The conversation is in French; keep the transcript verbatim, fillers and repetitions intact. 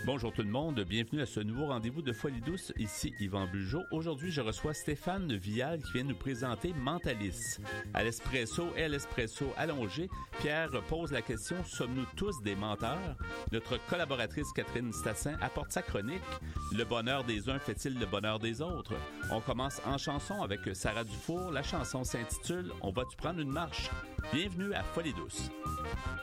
Bonjour tout le monde, bienvenue à ce nouveau rendez-vous de Folie douce, ici Yvan Bugeaud. Aujourd'hui, je reçois Stéphane Vial qui vient nous présenter Mentalis. À l'espresso et à l'espresso allongé, Pierre pose la question « Sommes-nous tous des menteurs ?» Notre collaboratrice Catherine Stassin apporte sa chronique « Le bonheur des uns fait-il le bonheur des autres ?» On commence en chanson avec Sarah Dufour. La chanson s'intitule « On va-tu prendre une marche ?» Bienvenue à Folie douce.